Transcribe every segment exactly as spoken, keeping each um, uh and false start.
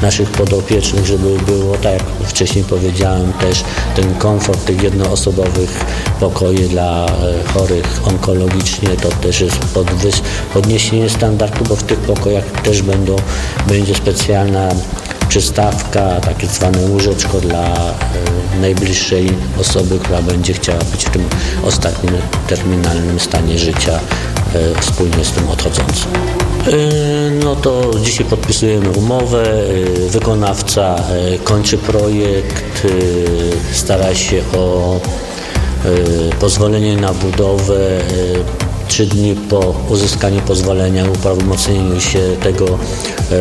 naszych podopiecznych, żeby było, tak jak wcześniej powiedziałem, też ten komfort tych jednoosobowych pokoi dla chorych onkologicznie, to też jest podwys- podniesienie standardu, bo w tych pokojach też będą, będzie specjalna przystawka, takie zwane łóżeczko dla e, najbliższej osoby, która będzie chciała być w tym ostatnim terminalnym stanie życia e, wspólnie z tym odchodzącym. E, no to dzisiaj podpisujemy umowę, e, wykonawca e, kończy projekt, e, stara się o e, pozwolenie na budowę. E, Trzy dni po uzyskaniu pozwolenia, uprawomocnieniu się tego e,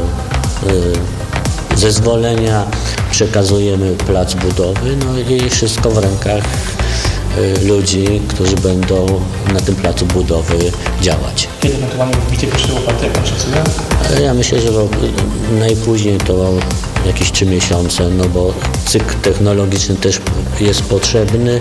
e, zezwolenia przekazujemy plac budowy, no i wszystko w rękach y, ludzi, którzy będą na tym placu budowy działać. Kiedy ewentualnie wbicie pierwszej łopaty, jak pan szacuje? Ja myślę, że najpóźniej to jakieś trzy miesiące, no bo cykl technologiczny też jest potrzebny.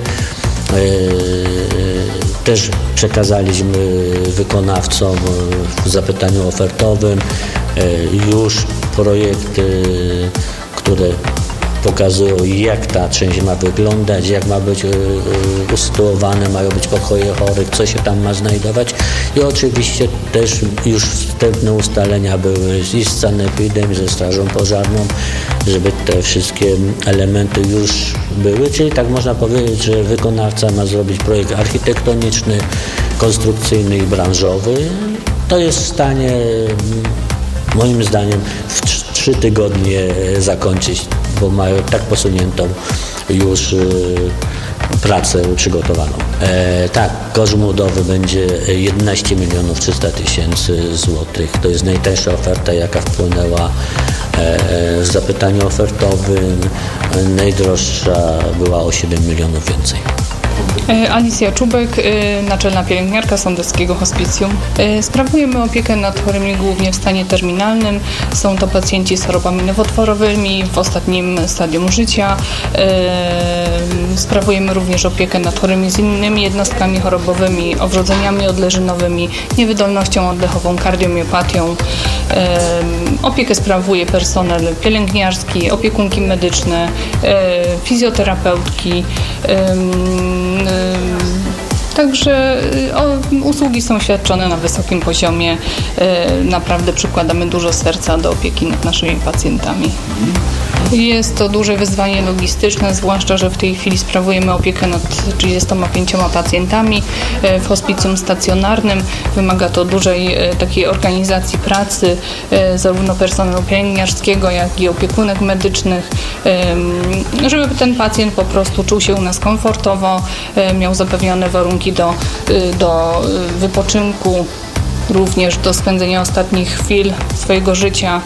Też przekazaliśmy wykonawcom w zapytaniu ofertowym już projekty, które pokazują, jak ta część ma wyglądać, jak ma być usytuowane, mają być pokoje chorych, co się tam ma znajdować. I oczywiście też już wstępne ustalenia były i z sanepidem, i ze strażą pożarną, żeby te wszystkie elementy już były. Czyli tak można powiedzieć, że wykonawca ma zrobić projekt architektoniczny, konstrukcyjny i branżowy. To jest w stanie, moim zdaniem, w trzy tygodnie zakończyć, bo mają tak posuniętą już y, pracę przygotowaną. E, tak, koszt budowy będzie jedenaście milionów trzysta tysięcy złotych. To jest najtańsza oferta, jaka wpłynęła e, w zapytaniu ofertowym. Najdroższa była o siedem milionów więcej. Alicja Czubek, naczelna pielęgniarka Sądeckiego Hospicjum. Sprawujemy opiekę nad chorymi głównie w stanie terminalnym. Są to pacjenci z chorobami nowotworowymi w ostatnim stadium życia. Sprawujemy również opiekę nad chorymi z innymi jednostkami chorobowymi, owrodzeniami odleżynowymi, niewydolnością oddechową, kardiomiopatią. Opiekę sprawuje personel pielęgniarski, opiekunki medyczne, fizjoterapeutki. Także usługi są świadczone na wysokim poziomie. Naprawdę przykładamy dużo serca do opieki nad naszymi pacjentami. Jest to duże wyzwanie logistyczne, zwłaszcza że w tej chwili sprawujemy opiekę nad trzydziestoma pięcioma pacjentami w hospicjum stacjonarnym. Wymaga to dużej takiej organizacji pracy, zarówno personelu pielęgniarskiego, jak i opiekunek medycznych, żeby ten pacjent po prostu czuł się u nas komfortowo, miał zapewnione warunki do, do wypoczynku, również do spędzenia ostatnich chwil swojego życia.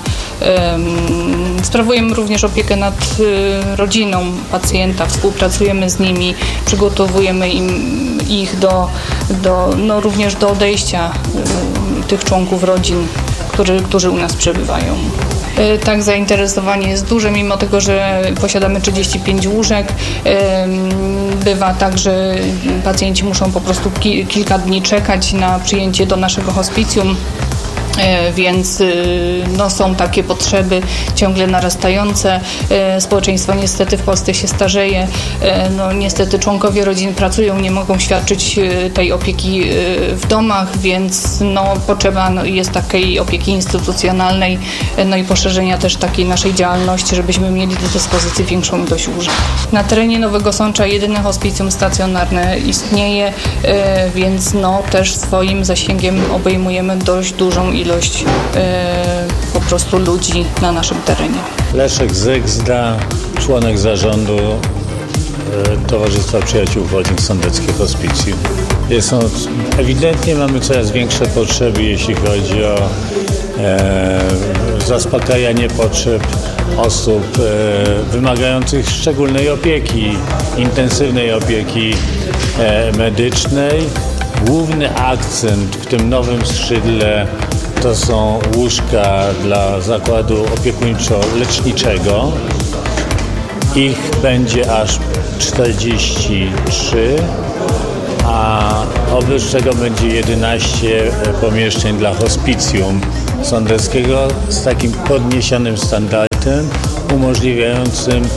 Sprawujemy również opiekę nad rodziną pacjenta, współpracujemy z nimi, przygotowujemy im, ich do, do, no również do odejścia tych członków rodzin, którzy, którzy u nas przebywają. Tak, zainteresowanie jest duże, mimo tego, że posiadamy trzydzieści pięć łóżek. Bywa tak, że pacjenci muszą po prostu ki- kilka dni czekać na przyjęcie do naszego hospicjum. Więc no, są takie potrzeby ciągle narastające. Społeczeństwo niestety w Polsce się starzeje. No, niestety członkowie rodzin pracują, nie mogą świadczyć tej opieki w domach, więc no, potrzeba no, jest takiej opieki instytucjonalnej, no i poszerzenia też takiej naszej działalności, żebyśmy mieli do dyspozycji większą ilość łóżek. Na terenie Nowego Sącza jedyne hospicjum stacjonarne istnieje, więc no, też swoim zasięgiem obejmujemy dość dużą ilość ilość e, po prostu ludzi na naszym terenie. Leszek Zygzdra, członek zarządu e, Towarzystwa Przyjaciół Wodnik Sądeckie Hospicjum. Jest on, ewidentnie mamy coraz większe potrzeby, jeśli chodzi o e, zaspokajanie potrzeb osób e, wymagających szczególnej opieki, intensywnej opieki e, medycznej. Główny akcent w tym nowym skrzydle to są łóżka dla zakładu opiekuńczo-leczniczego. Ich będzie aż czterdzieści trzy, a oprócz tego będzie jedenaście pomieszczeń dla hospicjum sądeckiego z takim podniesionym standardem system umożliwiającym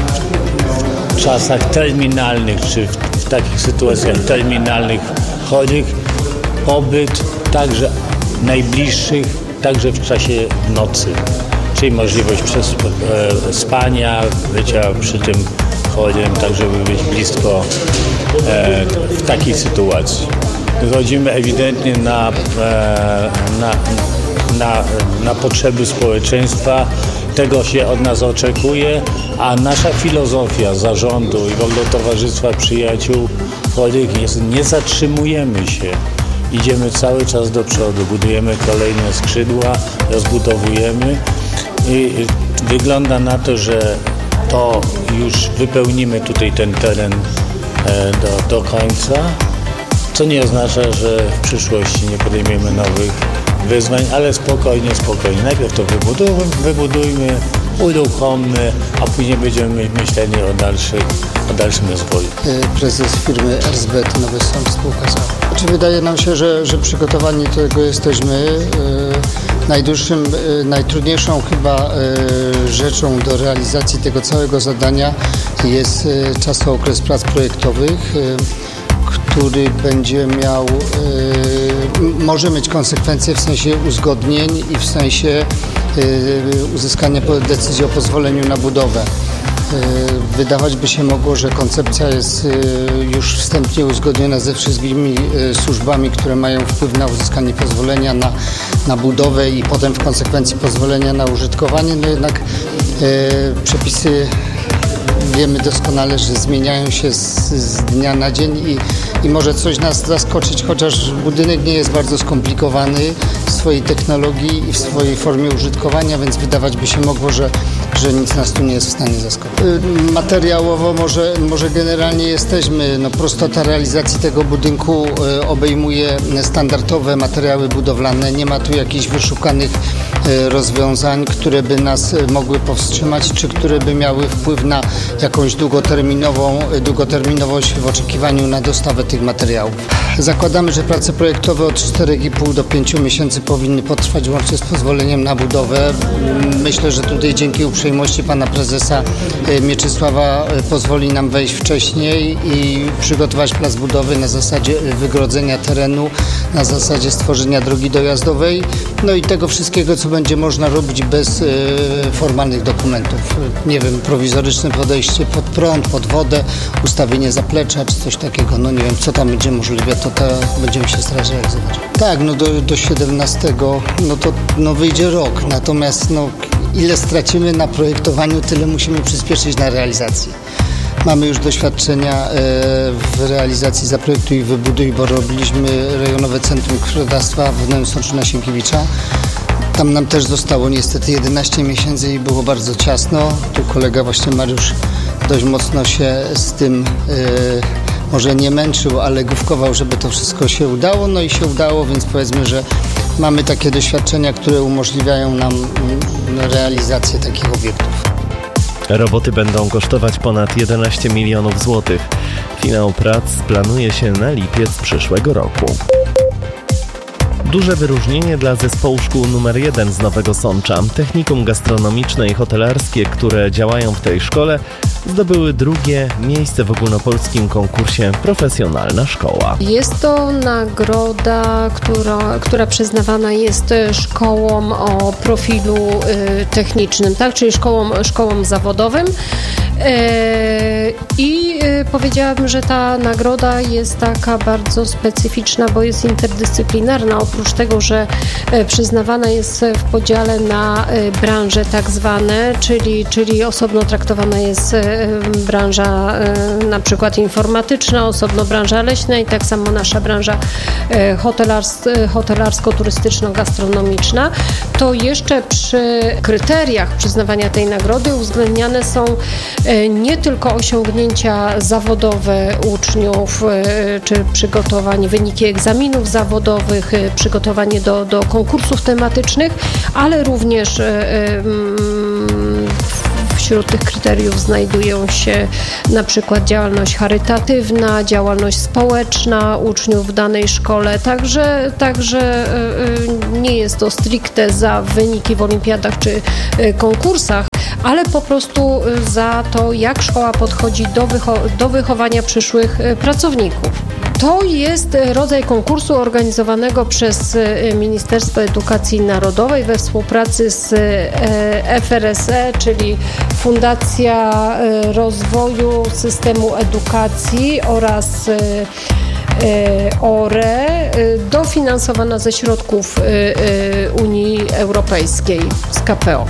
w czasach terminalnych, czy w, w takich sytuacjach terminalnych chorych pobyt także najbliższych, także w czasie nocy, czyli możliwość przez, e, spania, bycia przy tym chorym, tak żeby być blisko e, w takiej sytuacji. Wychodzimy ewidentnie na, e, na, na, na potrzeby społeczeństwa, tego się od nas oczekuje, a nasza filozofia zarządu i w ogóle Towarzystwa Przyjaciół Chorych jest: nie zatrzymujemy się. Idziemy cały czas do przodu, budujemy kolejne skrzydła, rozbudowujemy i wygląda na to, że to już wypełnimy tutaj ten teren do, do końca, co nie oznacza, że w przyszłości nie podejmiemy nowych wyzwań, ale spokojnie, spokojnie. Najpierw to wybudujmy, wybudujmy, uruchommy, a później będziemy myśleli o, dalszych, o dalszym rozwoju. Prezes firmy Erzbet Nowy Sącz spółka z o o. Czy wydaje nam się, że, że przygotowani do tego jesteśmy. Najdłuższym, najtrudniejszą chyba rzeczą do realizacji tego całego zadania jest czasookres prac projektowych, który będzie miał, może mieć konsekwencje w sensie uzgodnień i w sensie uzyskania decyzji o pozwoleniu na budowę. Wydawać by się mogło, że koncepcja jest już wstępnie uzgodniona ze wszystkimi służbami, które mają wpływ na uzyskanie pozwolenia na, na budowę i potem w konsekwencji pozwolenia na użytkowanie. No jednak e, przepisy wiemy doskonale, że zmieniają się z, z dnia na dzień i, i może coś nas zaskoczyć, chociaż budynek nie jest bardzo skomplikowany w swojej technologii i w swojej formie użytkowania, więc wydawać by się mogło, że, że nic nas tu nie jest w stanie zaskoczyć. Materiałowo może, może generalnie jesteśmy, no prostota realizacji tego budynku obejmuje standardowe materiały budowlane, nie ma tu jakichś wyszukanych rozwiązań, które by nas mogły powstrzymać, czy które by miały wpływ na jakąś długoterminową, długoterminowość w oczekiwaniu na dostawę tych materiałów. Zakładamy, że prace projektowe od czterech i pół do pięciu miesięcy powinny potrwać łącznie z pozwoleniem na budowę. Myślę, że tutaj dzięki uprzejmości pana prezesa Mieczysława pozwoli nam wejść wcześniej i przygotować plac budowy na zasadzie wygrodzenia terenu, na zasadzie stworzenia drogi dojazdowej, no i tego wszystkiego, co będzie można robić bez formalnych dokumentów. Nie wiem, prowizoryczne podejście pod prąd, pod wodę, ustawienie zaplecza czy coś takiego. No nie wiem, co tam będzie możliwe, to, to będziemy się starać realizować. Tak, no do, do siedemnastego, no to no wyjdzie rok, natomiast no ile stracimy na projektowaniu, tyle musimy przyspieszyć na realizacji. Mamy już doświadczenia w realizacji Zaprojektuj i Wybuduj, bo robiliśmy rejonowe centrum krwiodawstwa w Nowym Sączu na Sienkiewicza. Tam nam też zostało niestety jedenaście miesięcy i było bardzo ciasno. Tu kolega właśnie Mariusz dość mocno się z tym yy, może nie męczył, ale główkował, żeby to wszystko się udało. No i się udało, więc powiedzmy, że mamy takie doświadczenia, które umożliwiają nam realizację takich obiektów. Roboty będą kosztować ponad jedenaście milionów złotych. Finał prac planuje się na lipiec przyszłego roku. Duże wyróżnienie dla zespołu szkół numer jeden z Nowego Sącza. Technikum gastronomiczne i hotelarskie, które działają w tej szkole, zdobyły drugie miejsce w ogólnopolskim konkursie Profesjonalna Szkoła. Jest to nagroda, która, która przyznawana jest szkołom o profilu y, technicznym, tak? Czyli szkołom, szkołom zawodowym. I powiedziałabym, że ta nagroda jest taka bardzo specyficzna, bo jest interdyscyplinarna. Oprócz tego, że przyznawana jest w podziale na branże tak zwane, czyli, czyli osobno traktowana jest branża na przykład informatyczna, osobno branża leśna i tak samo nasza branża hotelarsko-turystyczno-gastronomiczna, to jeszcze przy kryteriach przyznawania tej nagrody uwzględniane są nie tylko osiągnięcia zawodowe uczniów, czy przygotowanie, wyniki egzaminów zawodowych, przygotowanie do, do konkursów tematycznych, ale również wśród tych kryteriów znajdują się na przykład działalność charytatywna, działalność społeczna uczniów w danej szkole, także, także nie jest to stricte za wyniki w olimpiadach czy konkursach, ale po prostu za to, jak szkoła podchodzi do, wycho- do wychowania przyszłych pracowników. To jest rodzaj konkursu organizowanego przez Ministerstwo Edukacji Narodowej we współpracy z F R S E, czyli Fundacja Rozwoju Systemu Edukacji oraz O R E, dofinansowana ze środków Unii Europejskiej, z K P O.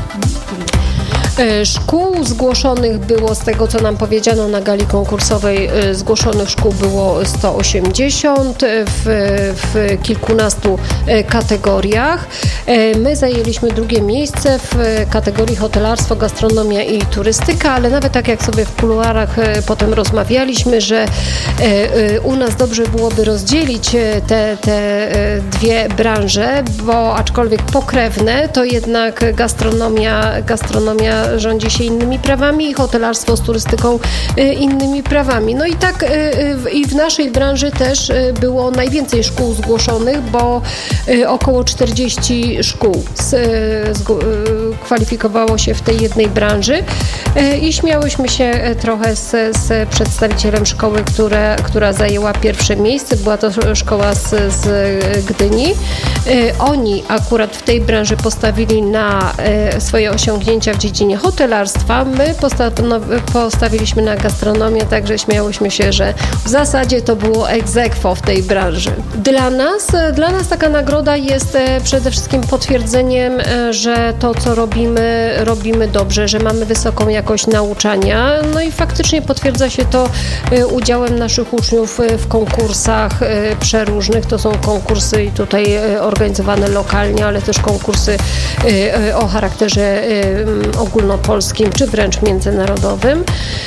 Szkół zgłoszonych było, z tego co nam powiedziano na gali konkursowej, zgłoszonych szkół było sto osiemdziesiąt w, w kilkunastu kategoriach. My zajęliśmy drugie miejsce w kategorii hotelarstwo, gastronomia i turystyka, ale nawet tak jak sobie w kuluarach potem rozmawialiśmy, że u nas dobrze byłoby rozdzielić te, te dwie branże, bo aczkolwiek pokrewne, to jednak gastronomia, gastronomia rządzi się innymi prawami i hotelarstwo z turystyką innymi prawami. No i tak i w naszej branży też było najwięcej szkół zgłoszonych, bo około czterdzieści szkół kwalifikowało się w tej jednej branży i śmiałyśmy się trochę z, z przedstawicielem szkoły, które, która zajęła pierwsze miejsce. Była to szkoła z, z Gdyni. Oni akurat w tej branży postawili na swoje osiągnięcia w dziedzinie hotelarstwa. My postawiliśmy na gastronomię, także śmiałyśmy się, że w zasadzie to było ex aequo w tej branży. Dla nas, dla nas taka nagroda jest przede wszystkim potwierdzeniem, że to, co robimy, robimy dobrze, że mamy wysoką jakość nauczania. No i faktycznie potwierdza się to udziałem naszych uczniów w konkursach przeróżnych. To są konkursy i tutaj organizowane lokalnie, ale też konkursy o charakterze ogólnopolskim, czy wręcz międzynarodowym.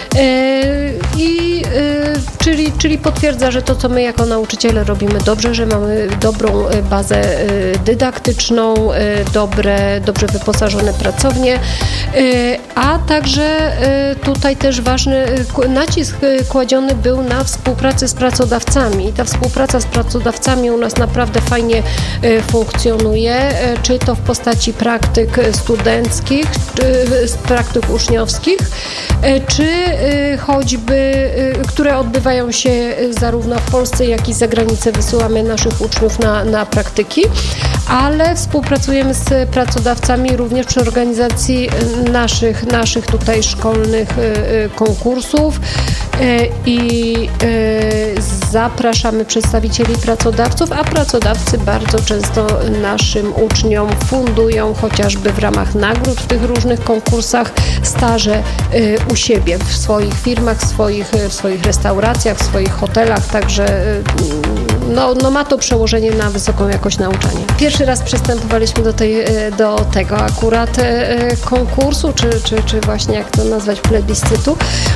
I czyli, czyli potwierdza, że to, co my jako nauczyciele robimy dobrze, że mamy dobrą bazę dydaktyczną, dobre, dobrze wyposażone pracownie, a także tutaj też ważny nacisk kładziony był na współpracę z pracodawcami. I ta współpraca z pracodawcami u nas naprawdę fajnie funkcjonuje, czy to w postaci praktyk studenckich, z praktyk uczniowskich, czy choćby, które odbywają się zarówno w Polsce, jak i za granicę. Wysyłamy naszych uczniów na, na praktyki, ale współpracujemy z pracodawcami również przy organizacji naszych, naszych tutaj szkolnych konkursów i zapraszamy przedstawicieli pracodawców, a pracodawcy bardzo często naszym uczniom fundują chociażby w ramach nagród w tych różnych konkursach staże u siebie, w swoich firmach, w swoich, w swoich restauracjach, w swoich hotelach, także no, no ma to przełożenie na wysoką jakość nauczania. Pierwszy raz przystępowaliśmy do, tej, do tego akurat konkursu, czy, czy, czy właśnie jak to nazwać, plebiscytu.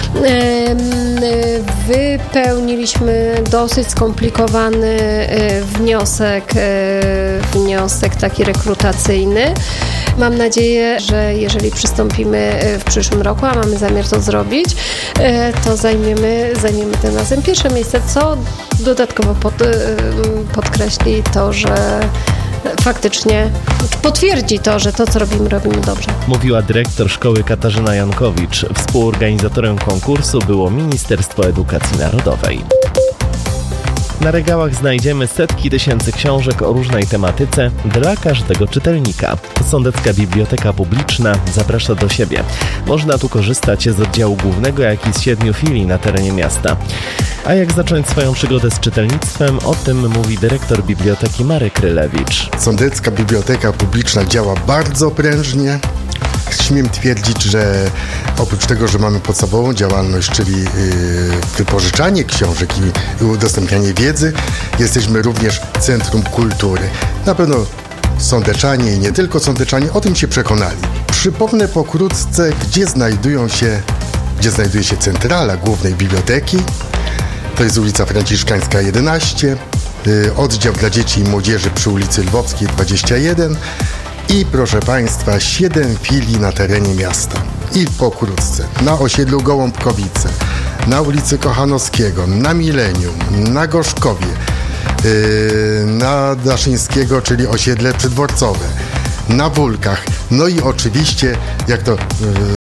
Wypełniliśmy dosyć skomplikowany wniosek, wniosek taki rekrutacyjny. Mam nadzieję, że jeżeli przystąpimy w przyszłym roku, a mamy zamiar to zrobić, to zajmiemy, zajmiemy tym razem pierwsze miejsce, co dodatkowo pod, podkreśli to, że faktycznie potwierdzi to, że to, co robimy, robimy dobrze. Mówiła dyrektor szkoły Katarzyna Jankowicz. Współorganizatorem konkursu było Ministerstwo Edukacji Narodowej. Na regałach znajdziemy setki tysięcy książek o różnej tematyce dla każdego czytelnika. Sądecka Biblioteka Publiczna zaprasza do siebie. Można tu korzystać z oddziału głównego, jak i z siedmiu filii na terenie miasta. A jak zacząć swoją przygodę z czytelnictwem, o tym mówi dyrektor biblioteki Marek Rylewicz. Sądecka Biblioteka Publiczna działa bardzo prężnie. Śmiem twierdzić, że oprócz tego, że mamy podstawową działalność, czyli yy, wypożyczanie książek i udostępnianie wiedzy, jesteśmy również Centrum Kultury. Na pewno sądeczanie i nie tylko sądeczanie o tym się przekonali. Przypomnę pokrótce, gdzie znajdują się, gdzie znajduje się centrala głównej biblioteki. To jest ulica Franciszkańska jedenaście, yy, oddział dla dzieci i młodzieży przy ulicy Lwowskiej dwadzieścia jeden. I proszę Państwa, siedem filii na terenie miasta. I pokrótce, na osiedlu Gołąbkowice, na ulicy Kochanowskiego, na Milenium, na Gorzkowie, yy, na Daszyńskiego, czyli osiedle przydworcowe, na Wólkach, no i oczywiście, jak to yy,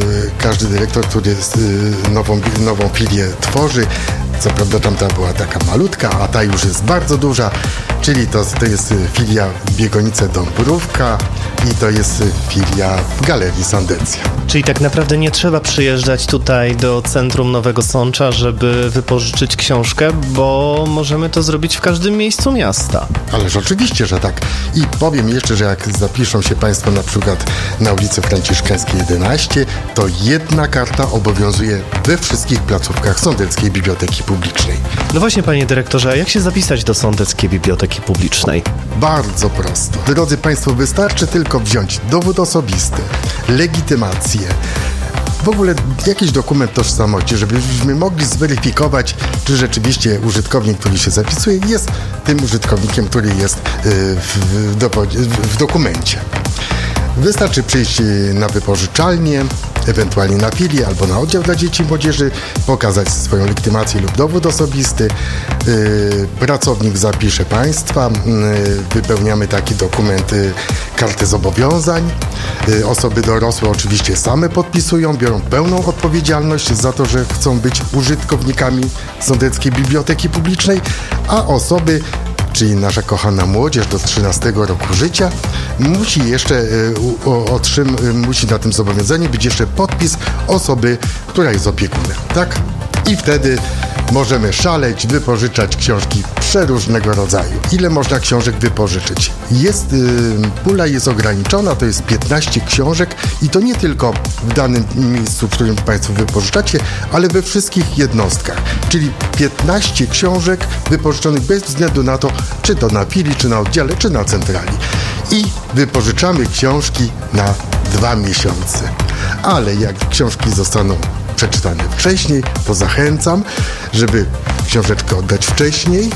każdy dyrektor, który nową, nową filię tworzy, co prawda tamta była taka malutka, a ta już jest bardzo duża, czyli to, to jest filia Biegonice Dąbrówka i to jest filia Galerii Sandecja. Czyli tak naprawdę nie trzeba przyjeżdżać tutaj do centrum Nowego Sącza, żeby wypożyczyć książkę, bo możemy to zrobić w każdym miejscu miasta. Ależ oczywiście, że tak. I powiem jeszcze, że jak zapiszą się Państwo na przykład na ulicy Franciszkańskiej jedenaście, to jedna karta obowiązuje we wszystkich placówkach Sądeckiej Biblioteki Publicznej. No właśnie, panie dyrektorze, a jak się zapisać do Sądeckiej Biblioteki Publicznej? Bardzo prosto. Drodzy Państwo, wystarczy tylko wziąć dowód osobisty, legitymację, w ogóle jakiś dokument tożsamości, żebyśmy mogli zweryfikować, czy rzeczywiście użytkownik, który się zapisuje, jest tym użytkownikiem, który jest w, dowodzie, w dokumencie. Wystarczy przyjść na wypożyczalnię, ewentualnie na filię albo na oddział dla dzieci i młodzieży, pokazać swoją legitymację lub dowód osobisty. Yy, pracownik zapisze Państwa, yy, wypełniamy taki dokument, yy, kartę zobowiązań. Yy, osoby dorosłe oczywiście same podpisują, biorą pełną odpowiedzialność za to, że chcą być użytkownikami Sądeckiej Biblioteki Publicznej, a osoby, czyli nasza kochana młodzież do trzynastego roku życia, musi jeszcze y, otrzym, y, musi na tym zobowiązaniu być jeszcze podpis osoby, która jest opiekunem, tak? I wtedy możemy szaleć, wypożyczać książki przeróżnego rodzaju. Ile można książek wypożyczyć? Jest, y, pula jest ograniczona, to jest piętnaście książek i to nie tylko w danym miejscu, w którym Państwo wypożyczacie, ale we wszystkich jednostkach. Czyli piętnaście książek wypożyczonych bez względu na to, czy to na filii, czy na oddziale, czy na centrali. I wypożyczamy książki na dwa miesiące. Ale jak książki zostaną przeczytane wcześniej, to zachęcam, żeby książeczkę oddać wcześniej,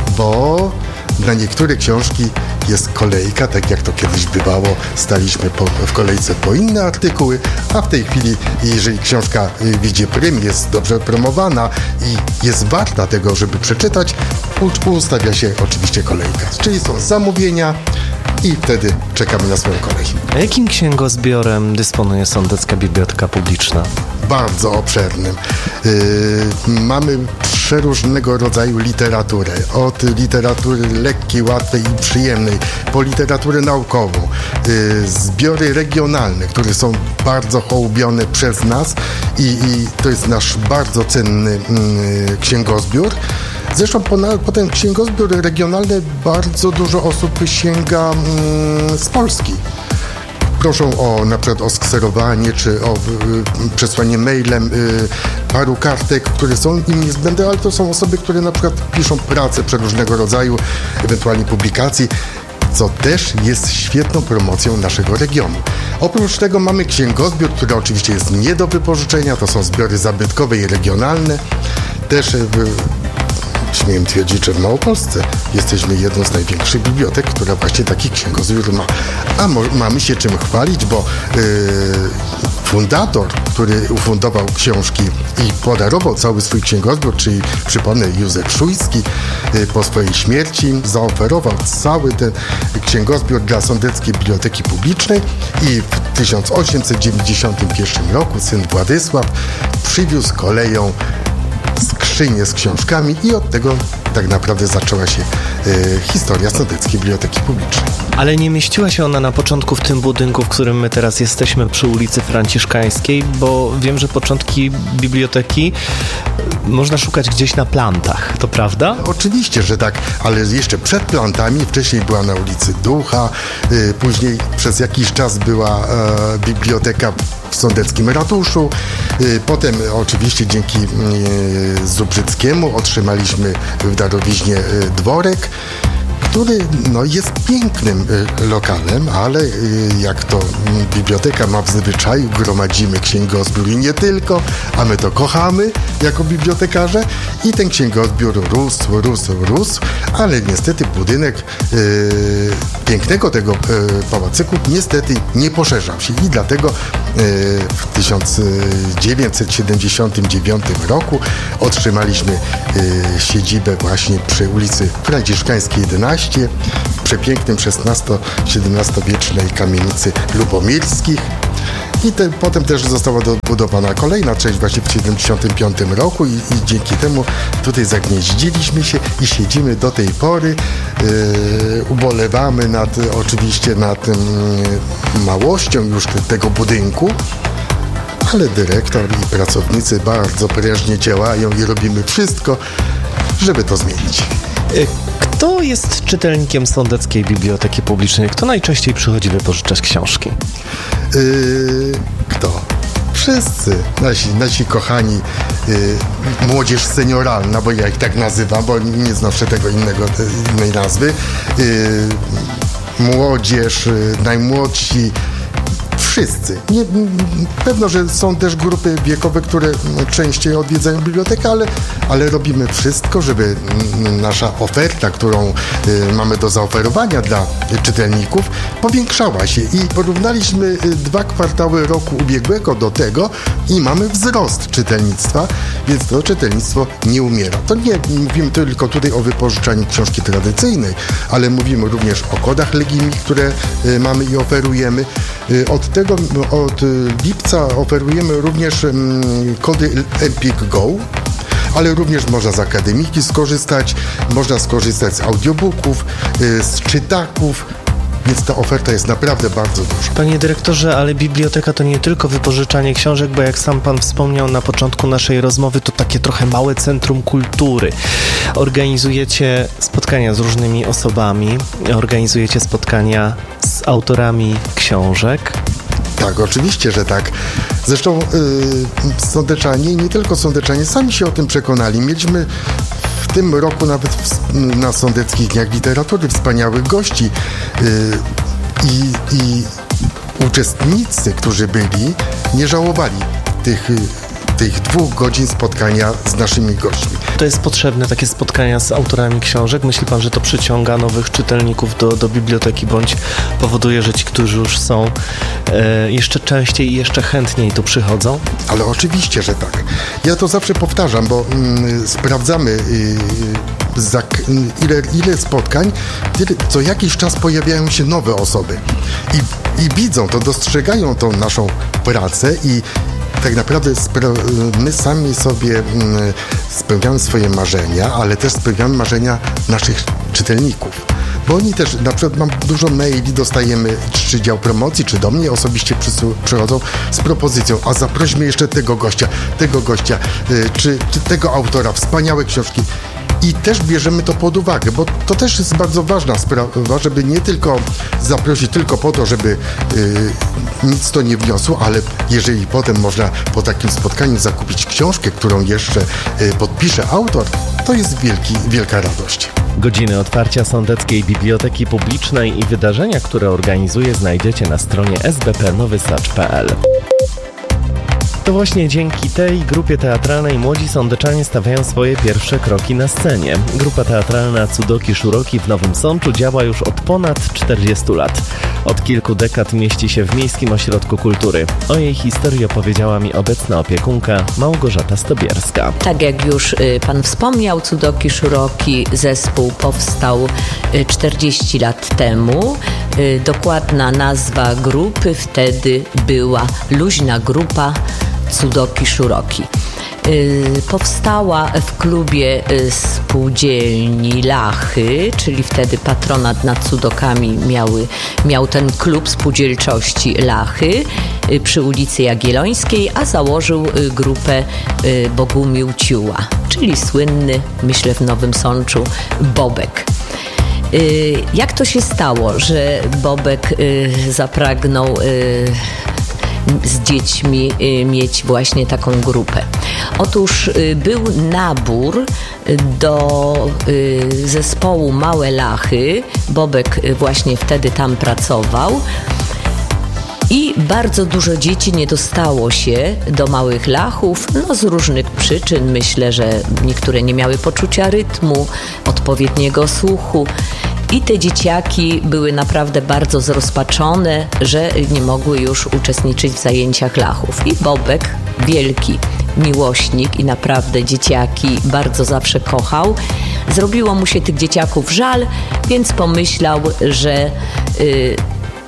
bo na niektóre książki jest kolejka, tak jak to kiedyś bywało, staliśmy po, w kolejce po inne artykuły, a w tej chwili, jeżeli książka w widzie prym jest dobrze promowana i jest warta tego, żeby przeczytać, ustawia się oczywiście kolejka. Czyli są zamówienia i wtedy czekamy na swoją kolej. A jakim księgozbiorem dysponuje Sądecka Biblioteka Publiczna? Bardzo obszernym. Yy, mamy przeróżnego rodzaju literaturę. Od literatury lekkiej, łatwej i przyjemnej, po literaturę naukową. Yy, zbiory regionalne, które są bardzo hołubione przez nas i, i to jest nasz bardzo cenny yy, księgozbiór. Zresztą po, na, po ten księgozbiór regionalny bardzo dużo osób sięga yy, z Polski. Proszą o na przykład o skserowanie czy o y, przesłanie mailem y, paru kartek, które są im niezbędne, ale to są osoby, które na przykład piszą pracę przeróżnego rodzaju, ewentualnie publikacji, co też jest świetną promocją naszego regionu. Oprócz tego mamy księgozbiór, który oczywiście jest nie do wypożyczenia, to są zbiory zabytkowe i regionalne. Też y, śmiem twierdzić, że w Małopolsce jesteśmy jedną z największych bibliotek, która właśnie taki księgozbiór ma. A mo- mamy się czym chwalić, bo yy, fundator, który ufundował książki i podarował cały swój księgozbiór, czyli przypomnę Józef Szujski, yy, po swojej śmierci zaoferował cały ten księgozbiór dla Sądeckiej Biblioteki Publicznej i w tysiąc osiemset dziewięćdziesiątym pierwszym roku syn Władysław przywiózł koleją skrzynię z książkami i od tego tak naprawdę zaczęła się y, historia Sądeckiej Biblioteki Publicznej. Ale nie mieściła się ona na początku w tym budynku, w którym my teraz jesteśmy, przy ulicy Franciszkańskiej, bo wiem, że początki biblioteki można szukać gdzieś na plantach, to prawda? Oczywiście, że tak, ale jeszcze przed plantami, wcześniej była na ulicy Ducha, y, później przez jakiś czas była y, biblioteka w Sądeckim Ratuszu. Y, potem oczywiście dzięki y, Zubrzyckiemu otrzymaliśmy w darowiźnie y, dworek, który no, jest pięknym y, lokalem, ale y, jak to y, biblioteka ma w zwyczaju, gromadzimy księgozbiór i nie tylko, a my to kochamy jako bibliotekarze i ten księgozbiór rósł, rósł, rósł, ale niestety budynek y, pięknego tego y, pałacyku niestety nie poszerzał się i dlatego y, w tysiąc dziewięćset siedemdziesiątym dziewiątym roku otrzymaliśmy y, siedzibę właśnie przy ulicy Franciszkańskiej jedenaście w przepięknym szesnasto-siedemnastowiecznej kamienicy Lubomirskich. I te, potem też została dobudowana kolejna część właśnie w siedemdziesiątym piątym roku i, i dzięki temu tutaj zagnieździliśmy się i siedzimy do tej pory. Yy, ubolewamy nad, oczywiście nad yy, małością już te, tego budynku, ale dyrektor i pracownicy bardzo prężnie działają i robimy wszystko, żeby to zmienić. Kto jest czytelnikiem Sądeckiej Biblioteki Publicznej? Kto najczęściej przychodzi wypożyczać książki? Yy, kto? Wszyscy nasi, nasi kochani yy, młodzież senioralna, bo ja ich tak nazywam, bo nie znoszę tego innego, innej nazwy. Yy, młodzież, yy, najmłodsi, wszyscy. Nie, pewno, że są też grupy wiekowe, które częściej odwiedzają bibliotekę, ale, ale robimy wszystko, żeby nasza oferta, którą y, mamy do zaoferowania dla czytelników, powiększała się i porównaliśmy dwa kwartały roku ubiegłego do tego i mamy wzrost czytelnictwa, więc to czytelnictwo nie umiera. To nie mówimy tylko tutaj o wypożyczaniu książki tradycyjnej, ale mówimy również o kodach Legimi, które y, mamy i oferujemy. Y, od tego od lipca oferujemy również um, kody Empik Go, ale również można z akademiki skorzystać, można skorzystać z audiobooków, y, z czytaków, więc ta oferta jest naprawdę bardzo duża. Panie dyrektorze, ale biblioteka to nie tylko wypożyczanie książek, bo jak sam pan wspomniał na początku naszej rozmowy, to takie trochę małe centrum kultury. Organizujecie spotkania z różnymi osobami, organizujecie spotkania z autorami książek. Tak, oczywiście, że tak. Zresztą yy, sądeczanie i nie tylko sądeczanie sami się o tym przekonali. Mieliśmy w tym roku nawet w, na Sądeckich Dniach Literatury wspaniałych gości yy, i, i uczestnicy, którzy byli, nie żałowali tych yy, tych dwóch godzin spotkania z naszymi gośćmi. To jest potrzebne, takie spotkania z autorami książek? Myśli pan, że to przyciąga nowych czytelników do, do biblioteki, bądź powoduje, że ci, którzy już są, e, jeszcze częściej i jeszcze chętniej tu przychodzą? Ale oczywiście, że tak. Ja to zawsze powtarzam, bo mm, sprawdzamy y, za, ile, ile spotkań, tyle, co jakiś czas pojawiają się nowe osoby i, i widzą to, dostrzegają tą naszą pracę i tak naprawdę my sami sobie spełniamy swoje marzenia, ale też spełniamy marzenia naszych czytelników. Bo oni też, na przykład mam dużo maili, dostajemy czy dział promocji, czy do mnie osobiście przychodzą z propozycją, a zaprośmy jeszcze tego gościa, tego gościa, czy, czy tego autora, wspaniałe książki. I też bierzemy to pod uwagę, bo to też jest bardzo ważna sprawa, żeby nie tylko zaprosić tylko po to, żeby yy, nic to nie wniosło, ale jeżeli potem można po takim spotkaniu zakupić książkę, którą jeszcze yy, podpisze autor, to jest wielki, wielka radość. Godziny otwarcia Sądeckiej Biblioteki Publicznej i wydarzenia, które organizuje, znajdziecie na stronie s b p nowy sacz kropka p l. To właśnie dzięki tej grupie teatralnej młodzi sądeczanie stawiają swoje pierwsze kroki na scenie. Grupa teatralna Cudoki Szuroki w Nowym Sączu działa już od ponad czterdziestu lat. Od kilku dekad mieści się w Miejskim Ośrodku Kultury. O jej historii opowiedziała mi obecna opiekunka Małgorzata Stobierska. Tak jak już pan wspomniał, Cudoki Szuroki zespół powstał czterdzieści lat temu. Dokładna nazwa grupy wtedy była Luźna Grupa Cudoki Szuroki. Powstała w klubie spółdzielni Lachy, czyli wtedy patronat nad cudokami miały, miał ten klub spółdzielczości Lachy przy ulicy Jagiellońskiej, a założył grupę Bogumił Ciuła, czyli słynny, myślę w Nowym Sączu, Bobek. Jak to się stało, że Bobek zapragnął z dziećmi mieć właśnie taką grupę? Otóż był nabór do zespołu Małe Lachy. Bobek właśnie wtedy tam pracował. I bardzo dużo dzieci nie dostało się do Małych Lachów, no z różnych przyczyn. Myślę, że niektóre nie miały poczucia rytmu, odpowiedniego słuchu. I te dzieciaki były naprawdę bardzo zrozpaczone, że nie mogły już uczestniczyć w zajęciach Lachów. I Bobek, wielki miłośnik i naprawdę dzieciaki bardzo zawsze kochał, zrobiło mu się tych dzieciaków żal, więc pomyślał, że y,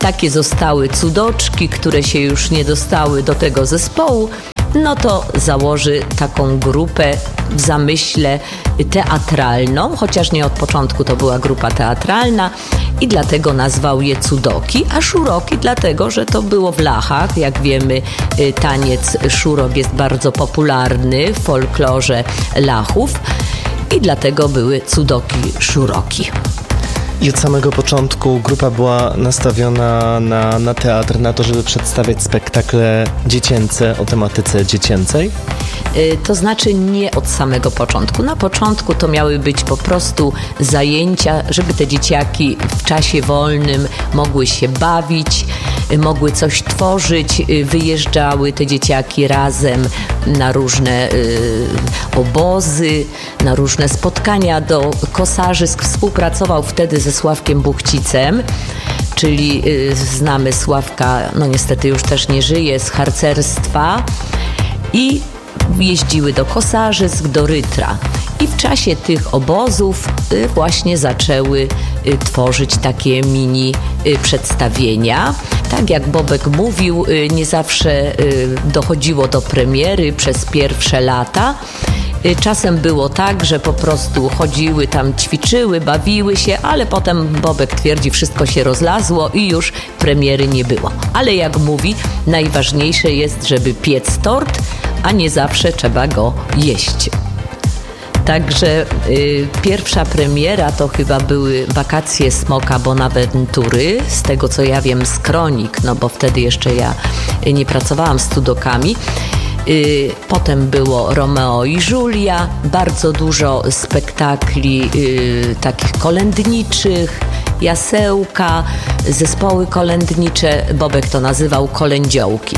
takie zostały cudoczki, które się już nie dostały do tego zespołu, no to założy taką grupę w zamyśle teatralną, chociaż nie od początku to była grupa teatralna i dlatego nazwał je Cudoki, a Szuroki dlatego, że to było w Lachach. Jak wiemy, taniec szurok jest bardzo popularny w folklorze Lachów i dlatego były Cudoki Szuroki. I od samego początku grupa była nastawiona na, na teatr, na to, żeby przedstawiać spektakle dziecięce o tematyce dziecięcej? Yy, to znaczy nie od samego początku. Na początku to miały być po prostu zajęcia, żeby te dzieciaki w czasie wolnym mogły się bawić, yy, mogły coś tworzyć. Yy, wyjeżdżały te dzieciaki razem na różne yy, obozy, na różne spotkania do kosarzy. Współpracował wtedy ze Sławkiem Buchcicem, czyli y, znamy Sławka, no niestety już też nie żyje, z harcerstwa i jeździły do Kosarzysk, do Rytra. I w czasie tych obozów y, właśnie zaczęły y, tworzyć takie mini y, przedstawienia. Tak jak Bobek mówił, y, nie zawsze y, dochodziło do premiery przez pierwsze lata. Czasem było tak, że po prostu chodziły tam, ćwiczyły, bawiły się, ale potem Bobek twierdzi, wszystko się rozlazło i już premiery nie było. Ale jak mówi, najważniejsze jest, żeby piec tort, a nie zawsze trzeba go jeść. Także y, pierwsza premiera to chyba były wakacje Smoka Bonaventury, z tego co ja wiem z kronik, no bo wtedy jeszcze ja nie pracowałam z cudokami. Y, potem było Romeo i Julia, bardzo dużo spektakli y, takich kolędniczych, jasełka, zespoły kolędnicze, Bobek to nazywał kolędziołki.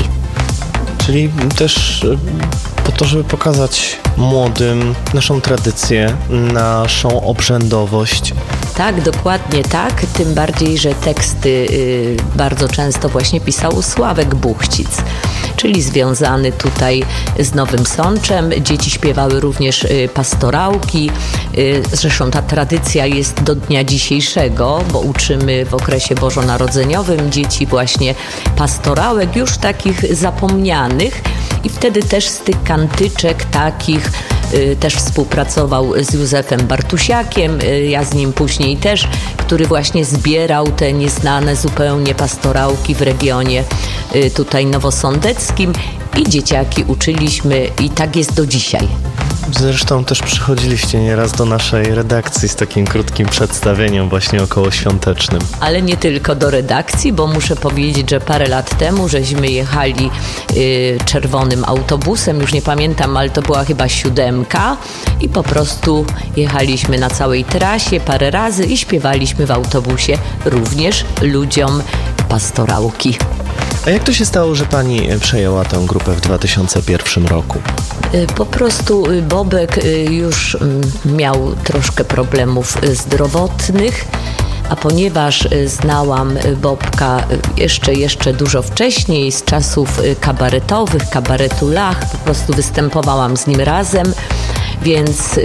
Czyli też po to, żeby pokazać młodym naszą tradycję, naszą obrzędowość. Tak, dokładnie tak, tym bardziej, że teksty y, bardzo często właśnie pisał Sławek Buchcic, czyli związany tutaj z Nowym Sączem. Dzieci śpiewały również y, pastorałki, y, zresztą ta tradycja jest do dnia dzisiejszego, bo uczymy w okresie bożonarodzeniowym dzieci właśnie pastorałek, już takich zapomnianych i wtedy też z tych kantyczek takich y, też współpracował z Józefem Bartusiakiem, y, ja z nim później też, który właśnie zbierał te nieznane zupełnie pastorałki w regionie y, tutaj nowosądeckim i dzieciaki uczyliśmy i tak jest do dzisiaj. Zresztą też przychodziliście nieraz do naszej redakcji z takim krótkim przedstawieniem właśnie okołoświątecznym. Ale nie tylko do redakcji, bo muszę powiedzieć, że parę lat temu żeśmy jechali y, czerwonym autobusem, już nie pamiętam, ale to była chyba siódemka i po prostu jechaliśmy na całej trasie parę razy i śpiewaliśmy w autobusie również ludziom pastorałki. A jak to się stało, że pani przejęła tę grupę w dwa tysiące pierwszym roku? Po prostu Bobek już miał troszkę problemów zdrowotnych, a ponieważ znałam Bobka jeszcze, jeszcze dużo wcześniej, z czasów kabaretowych, kabaretu Lach, po prostu występowałam z nim razem, więc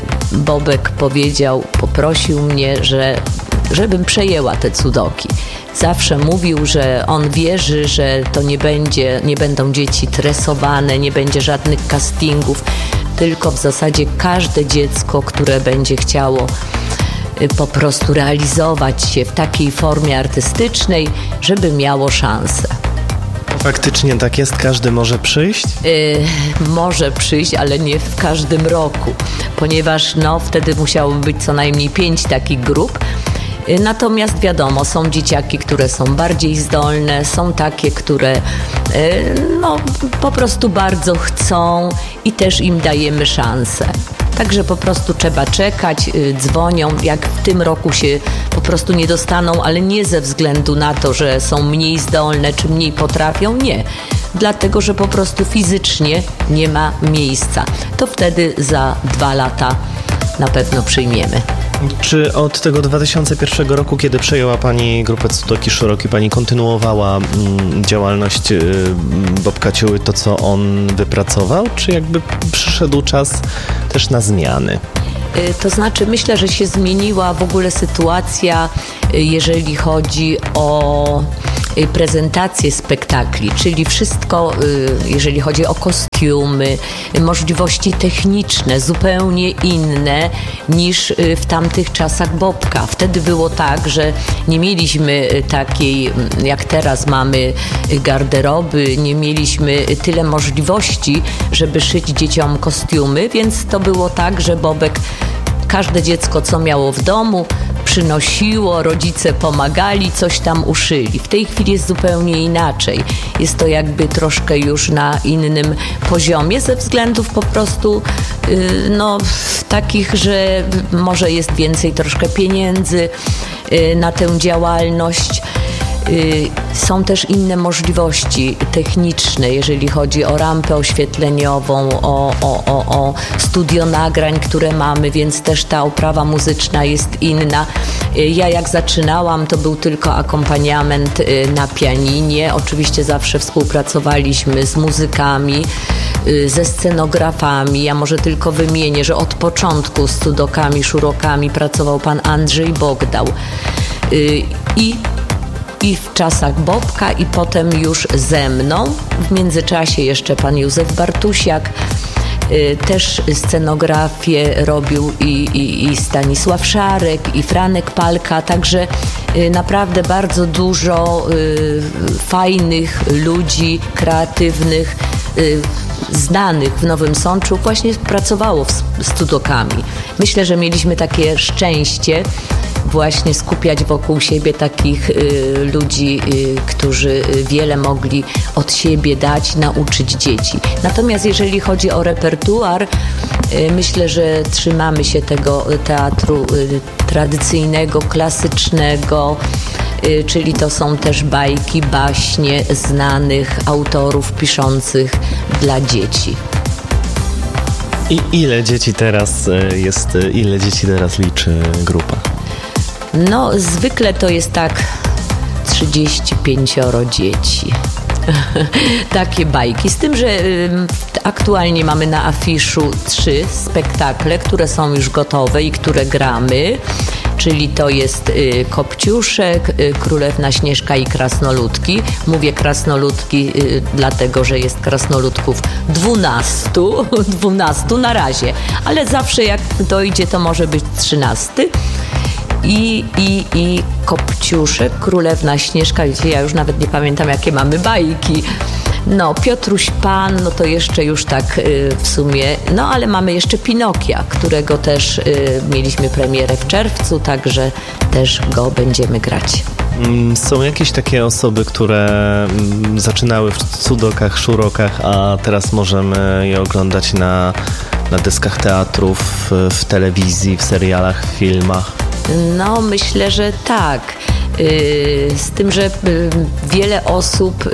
Bobek powiedział, poprosił mnie, że żebym przejęła te cudoki. Zawsze mówił, że on wierzy, że to nie będzie, nie będą dzieci tresowane, nie będzie żadnych castingów, tylko w zasadzie każde dziecko, które będzie chciało po prostu realizować się w takiej formie artystycznej, żeby miało szansę. Faktycznie tak jest? Każdy może przyjść? Yy, może przyjść, ale nie w każdym roku, ponieważ no, wtedy musiałoby być co najmniej pięć takich grup. Natomiast wiadomo, są dzieciaki, które są bardziej zdolne, są takie, które no, po prostu bardzo chcą i też im dajemy szansę. Także po prostu trzeba czekać, dzwonią, jak w tym roku się po prostu nie dostaną, ale nie ze względu na to, że są mniej zdolne czy mniej potrafią, nie. Dlatego, że po prostu fizycznie nie ma miejsca. To wtedy za dwa lata na pewno przyjmiemy. Czy od tego dwa tysiące pierwszego roku, kiedy przejęła pani grupę Cudoki Szuroki, pani kontynuowała mm, działalność y, Bobka Ciuły, to co on wypracował, czy jakby przyszedł czas też na zmiany? To znaczy, myślę, że się zmieniła w ogóle sytuacja, jeżeli chodzi o prezentację spektakli, czyli wszystko, jeżeli chodzi o kostiumy, możliwości techniczne, zupełnie inne niż w tamtych czasach Bobka. Wtedy było tak, że nie mieliśmy takiej, jak teraz mamy, garderoby, nie mieliśmy tyle możliwości, żeby szyć dzieciom kostiumy, więc to było tak, że Bobek każde dziecko, co miało w domu, przynosiło, rodzice pomagali, coś tam uszyli. W tej chwili jest zupełnie inaczej. Jest to jakby troszkę już na innym poziomie ze względów po prostu yy, no, takich, że może jest więcej troszkę pieniędzy yy, na tę działalność. Są też inne możliwości techniczne, jeżeli chodzi o rampę oświetleniową, o, o, o, o studio nagrań, które mamy, więc też ta oprawa muzyczna jest inna. Ja jak zaczynałam, to był tylko akompaniament na pianinie. Oczywiście zawsze współpracowaliśmy z muzykami, ze scenografami. Ja może tylko wymienię, że od początku z cudokami, szurokami pracował pan Andrzej Bogdał. I I w czasach Bobka i potem już ze mną. W międzyczasie jeszcze pan Józef Bartusiak. Y, też scenografię robił i, i, i Stanisław Szarek, i Franek Palka. Także y, naprawdę bardzo dużo y, fajnych ludzi, kreatywnych, y, znanych w Nowym Sączu właśnie pracowało z, z cudokami. Myślę, że mieliśmy takie szczęście właśnie skupiać wokół siebie takich y, ludzi, y, którzy wiele mogli od siebie dać, nauczyć dzieci. Natomiast jeżeli chodzi o repertuar, y, myślę, że trzymamy się tego teatru y, tradycyjnego, klasycznego, y, czyli to są też bajki, baśnie znanych autorów piszących dla dzieci. I ile dzieci teraz jest, ile dzieci teraz liczy grupa? No, zwykle to jest tak trzydzieści pięcioro dzieci. Takie bajki. Z tym, że y, aktualnie mamy na afiszu trzy spektakle, które są już gotowe i które gramy. Czyli to jest y, Kopciuszek, y, Królewna Śnieżka i Krasnoludki. Mówię krasnoludki y, dlatego, że jest krasnoludków dwunastu, dwunastu na razie. Ale zawsze jak dojdzie, to może być trzynasty. I, i, i Kopciuszek, Królewna Śnieżka, wiecie, ja już nawet nie pamiętam, jakie mamy bajki. No, Piotruś Pan, no to jeszcze już tak y, w sumie, no ale mamy jeszcze Pinokia, którego też y, mieliśmy premierę w czerwcu, także też go będziemy grać. Są jakieś takie osoby, które zaczynały w cudokach, szurokach, a teraz możemy je oglądać na, na deskach teatrów, w telewizji, w serialach, w filmach? No, myślę, że tak. Z tym, że wiele osób,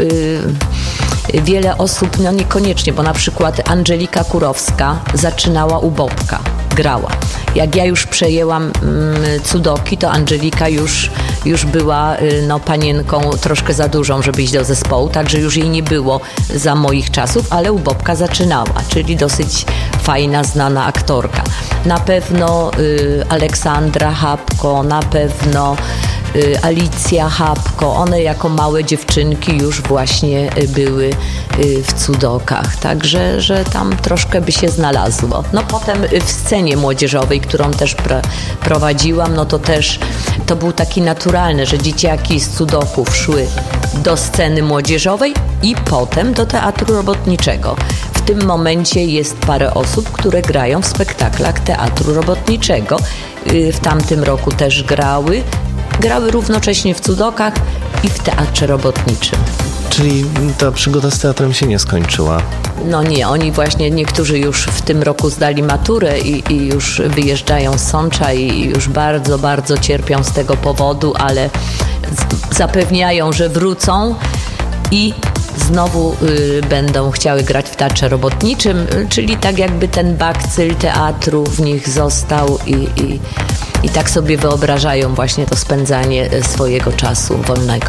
wiele osób, no niekoniecznie, bo na przykład Angelika Kurowska zaczynała u Bobka, grała. Jak ja już przejęłam cudoki, to Angelika już, już była no, panienką troszkę za dużą, żeby iść do zespołu, także już jej nie było za moich czasów, ale u Bobka zaczynała, czyli dosyć fajna, znana aktorka. Na pewno y, Aleksandra Habko, na pewno y, Alicja Habko. One jako małe dziewczynki już właśnie były y, w cudokach, także że tam troszkę by się znalazło. No potem w scenie młodzieżowej, którą też pr- prowadziłam, no to też to był taki naturalny, że dzieciaki z cudoków szły do sceny młodzieżowej i potem do teatru robotniczego. W tym momencie jest parę osób, które grają w spektaklach teatru robotniczego. W tamtym roku też grały. Grały równocześnie w cudokach i w teatrze robotniczym. Czyli ta przygoda z teatrem się nie skończyła? No nie, oni właśnie, niektórzy już w tym roku zdali maturę i, i już wyjeżdżają z Sącza i już bardzo, bardzo cierpią z tego powodu, ale z- zapewniają, że wrócą i znowu y, będą chciały grać w teatrze robotniczym, y, czyli tak jakby ten bakcyl teatru w nich został i, i, i tak sobie wyobrażają właśnie to spędzanie swojego czasu wolnego.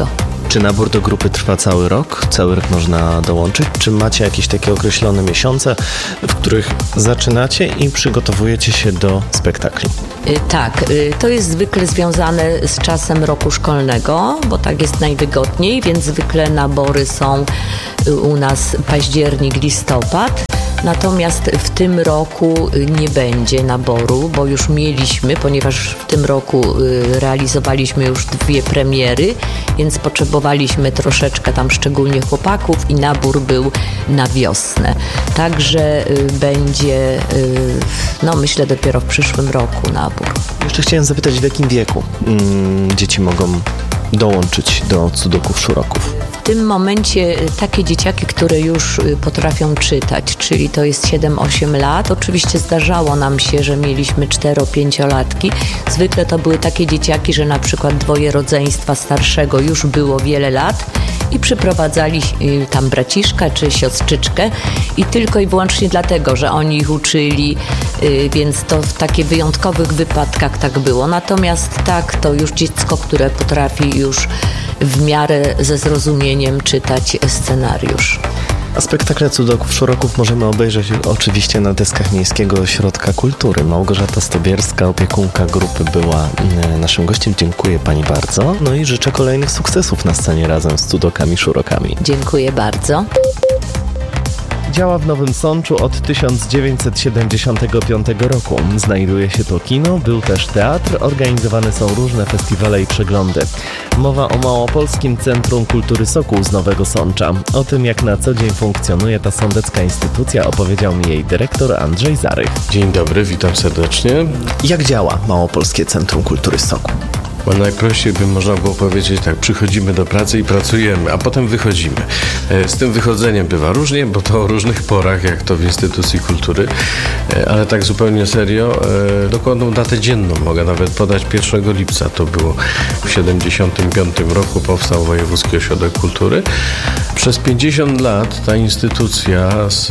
Czy nabór do grupy trwa cały rok? Cały rok można dołączyć? Czy macie jakieś takie określone miesiące, w których zaczynacie i przygotowujecie się do spektakli? Tak, to jest zwykle związane z czasem roku szkolnego, bo tak jest najwygodniej, więc zwykle nabory są u nas październik, listopad. Natomiast w tym roku nie będzie naboru, bo już mieliśmy, ponieważ w tym roku realizowaliśmy już dwie premiery, więc potrzebowaliśmy troszeczkę tam szczególnie chłopaków i nabór był na wiosnę. Także będzie, no myślę, dopiero w przyszłym roku nabór. Jeszcze chciałem zapytać, w jakim wieku mm, dzieci mogą dołączyć do Cudoków Szuroków? W tym momencie takie dzieciaki, które już potrafią czytać, czyli to jest siedem osiem lat. Oczywiście zdarzało nam się, że mieliśmy cztero-pięciolatki. Zwykle to były takie dzieciaki, że na przykład dwoje rodzeństwa starszego już było wiele lat i przyprowadzali tam braciszka czy siostrzyczkę i tylko i wyłącznie dlatego, że oni ich uczyli, więc to w takich wyjątkowych wypadkach tak było. Natomiast tak, to już dziecko, które potrafi już w miarę ze zrozumieniem czytać scenariusz. A spektakle Cudoków Szuroków możemy obejrzeć oczywiście na deskach Miejskiego Ośrodka Kultury. Małgorzata Stobierska, opiekunka grupy, była naszym gościem. Dziękuję pani bardzo. No i życzę kolejnych sukcesów na scenie razem z Cudokami Szurokami. Dziękuję bardzo. Działa w Nowym Sączu od tysiąc dziewięćset siedemdziesiątego piątego roku. Znajduje się tu kino, był też teatr, organizowane są różne festiwale i przeglądy. Mowa o Małopolskim Centrum Kultury Sokół z Nowego Sącza. O tym, jak na co dzień funkcjonuje ta sądecka instytucja, opowiedział mi jej dyrektor Andrzej Zarych. Dzień dobry, witam serdecznie. Jak działa Małopolskie Centrum Kultury Sokół? Bo najprościej by można było powiedzieć tak, przychodzimy do pracy i pracujemy, a potem wychodzimy. Z tym wychodzeniem bywa różnie, bo to o różnych porach, jak to w instytucji kultury, ale tak zupełnie serio, dokładną datę dzienną mogę nawet podać. pierwszego lipca to było w siedemdziesiątym piątym roku powstał Wojewódzki Ośrodek Kultury. Przez pięćdziesiąt lat ta instytucja z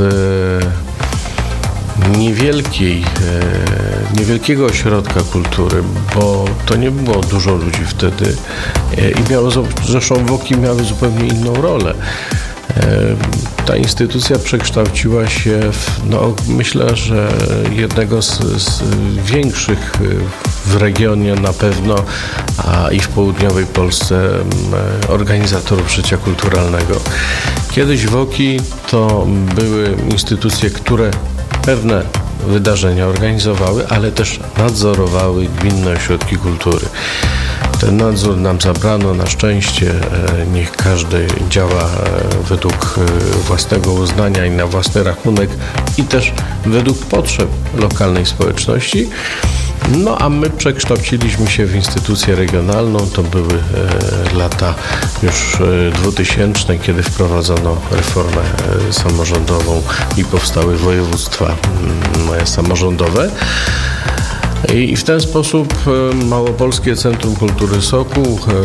niewielkiej, niewielkiego ośrodka kultury, bo to nie było dużo ludzi wtedy i miało, zresztą WOKI miały zupełnie inną rolę. Ta instytucja przekształciła się w, no, myślę, że jednego z, z większych w regionie na pewno, a i w południowej Polsce organizatorów życia kulturalnego. Kiedyś WOKI to były instytucje, które pewne wydarzenia organizowały, ale też nadzorowały gminne ośrodki kultury. Ten nadzór nam zabrano, na szczęście niech każdy działa według własnego uznania i na własny rachunek i też według potrzeb lokalnej społeczności. No a my przekształciliśmy się w instytucję regionalną, to były e, lata już e, dwutysięczne, kiedy wprowadzono reformę e, samorządową i powstały województwa e, samorządowe. I, I w ten sposób e, Małopolskie Centrum Kultury Sokół e,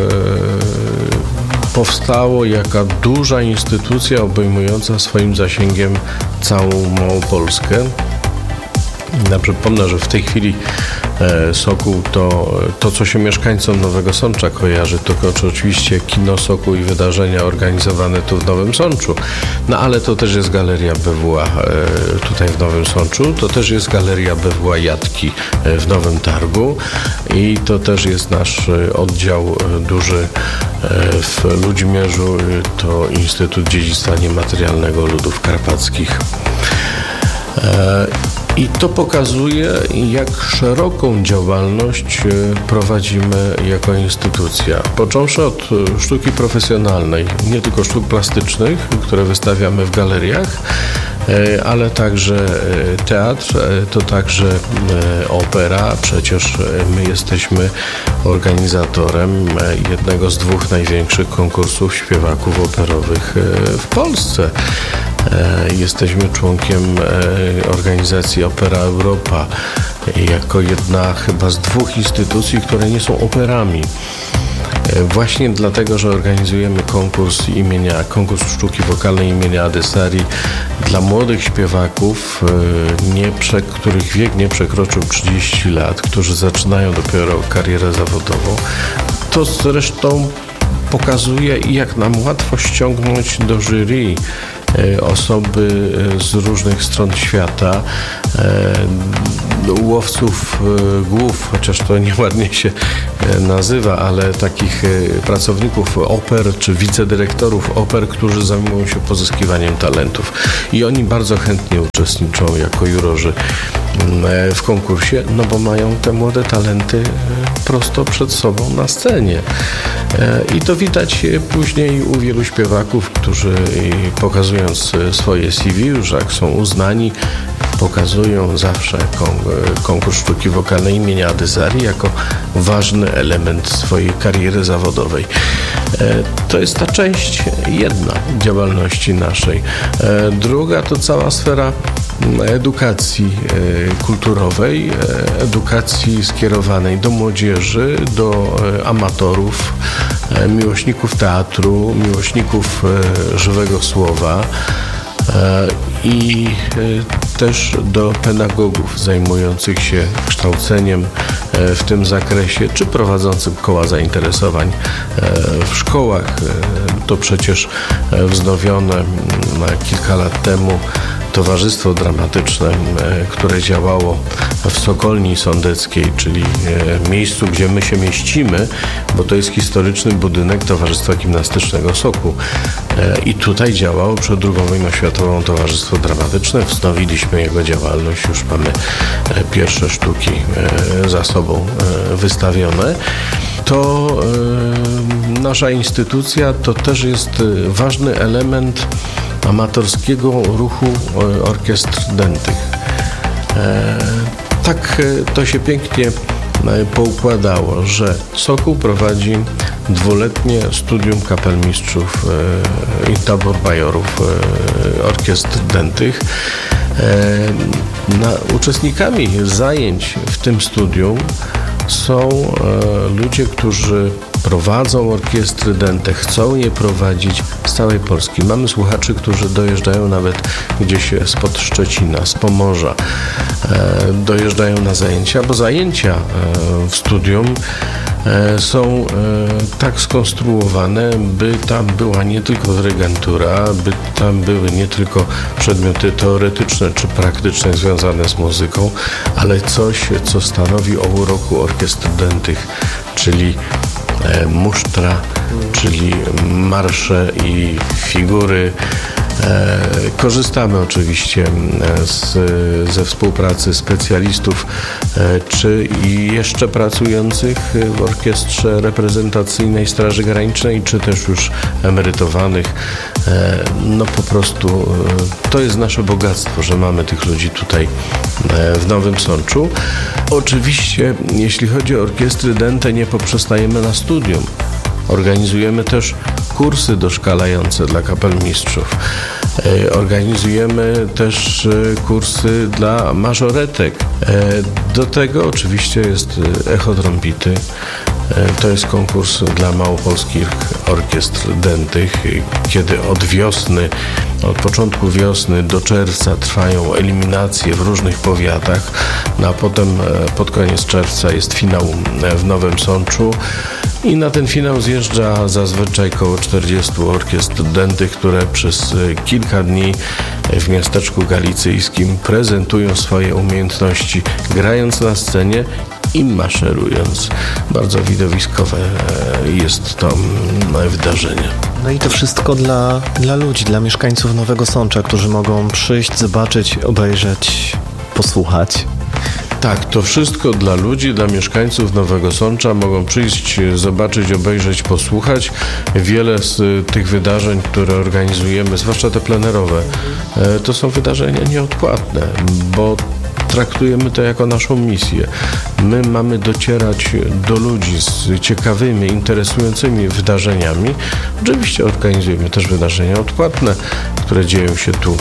powstało jaka duża instytucja obejmująca swoim zasięgiem całą Małopolskę. Ja przypomnę, że w tej chwili e, Sokół to, to, co się mieszkańcom Nowego Sącza kojarzy, to oczywiście kino Sokół i wydarzenia organizowane tu w Nowym Sączu. No ale to też jest Galeria B W A e, tutaj w Nowym Sączu, to też jest Galeria B W A Jatki e, w Nowym Targu i to też jest nasz e, oddział e, duży e, w Ludzimierzu, e, to Instytut Dziedzictwa Niematerialnego Ludów Karpackich. E, I to pokazuje, jak szeroką działalność prowadzimy jako instytucja. Począwszy od sztuki profesjonalnej, nie tylko sztuk plastycznych, które wystawiamy w galeriach, ale także teatr, to także opera. Przecież my jesteśmy organizatorem jednego z dwóch największych konkursów śpiewaków operowych w Polsce. Jesteśmy członkiem organizacji Opera Europa jako jedna chyba z dwóch instytucji, które nie są operami. Właśnie dlatego, że organizujemy konkurs imienia, konkurs sztuki wokalnej imienia Adesari dla młodych śpiewaków, nie prze, których wiek nie przekroczył trzydziestu lat, którzy zaczynają dopiero karierę zawodową. To zresztą pokazuje, jak nam łatwo ściągnąć do jury osoby z różnych stron świata, łowców głów, chociaż to nieładnie się nazywa, ale takich pracowników oper czy wicedyrektorów oper, którzy zajmują się pozyskiwaniem talentów. I oni bardzo chętnie uczestniczą jako jurorzy w konkursie, no bo mają te młode talenty prosto przed sobą na scenie. I to widać później u wielu śpiewaków, którzy pokazując swoje C V, już jak są uznani, pokazują zawsze konkurs sztuki wokalnej imienia Adyzari jako ważny element swojej kariery zawodowej. To jest ta część jedna działalności naszej. Druga to cała sfera edukacji kulturowej, edukacji skierowanej do młodzieży, do amatorów, miłośników teatru, miłośników żywego słowa i też do pedagogów zajmujących się kształceniem w tym zakresie, czy prowadzących koła zainteresowań w szkołach. To przecież wznowione kilka lat temu Towarzystwo Dramatyczne, które działało w Sokolni Sądeckiej, czyli miejscu, gdzie my się mieścimy, bo to jest historyczny budynek Towarzystwa Gimnastycznego Sokół. I tutaj działało przed drugą wojną światową Towarzystwo Dramatyczne. Wznowiliśmy jego działalność, już mamy pierwsze sztuki za sobą wystawione. To nasza instytucja to też jest ważny element amatorskiego ruchu orkiestr dętych. Tak to się pięknie poukładało, że Sokół prowadzi dwuletnie studium kapelmistrzów i tabor majorów orkiestr dętych. Uczestnikami zajęć w tym studium są ludzie, którzy prowadzą orkiestry dęte, chcą je prowadzić z całej Polski. Mamy słuchaczy, którzy dojeżdżają nawet gdzieś spod Szczecina, z Pomorza. Dojeżdżają na zajęcia, bo zajęcia w studium są tak skonstruowane, by tam była nie tylko dyrygentura, by tam były nie tylko przedmioty teoretyczne czy praktyczne związane z muzyką, ale coś, co stanowi o uroku orkiestr dętych, czyli musztra, czyli marsze i figury. Korzystamy oczywiście z, ze współpracy specjalistów, czy i jeszcze pracujących w orkiestrze reprezentacyjnej Straży Granicznej, czy też już emerytowanych. No po prostu to jest nasze bogactwo, że mamy tych ludzi tutaj w Nowym Sączu. Oczywiście, jeśli chodzi o orkiestry dęte, nie poprzestajemy na studium. Organizujemy też kursy doszkalające dla kapelmistrzów. Organizujemy też kursy dla mażoretek. Do tego oczywiście jest Echo Trąbity. To jest konkurs dla małopolskich orkiestr dętych, kiedy od wiosny, od początku wiosny do czerwca trwają eliminacje w różnych powiatach, no a potem pod koniec czerwca jest finał w Nowym Sączu i na ten finał zjeżdża zazwyczaj około czterdziestu orkiestr dętych, które przez kilka dni w miasteczku galicyjskim prezentują swoje umiejętności, grając na scenie i maszerując. Bardzo widowiskowe jest to wydarzenie. No i to wszystko dla, dla ludzi, dla mieszkańców Nowego Sącza, którzy mogą przyjść, zobaczyć, obejrzeć, posłuchać. Tak, to wszystko dla ludzi, dla mieszkańców Nowego Sącza. Mogą przyjść, zobaczyć, obejrzeć, posłuchać. Wiele z tych wydarzeń, które organizujemy, zwłaszcza te plenerowe, to są wydarzenia nieodpłatne, bo traktujemy to jako naszą misję. My mamy docierać do ludzi z ciekawymi, interesującymi wydarzeniami. Oczywiście organizujemy też wydarzenia odpłatne, które dzieją się tu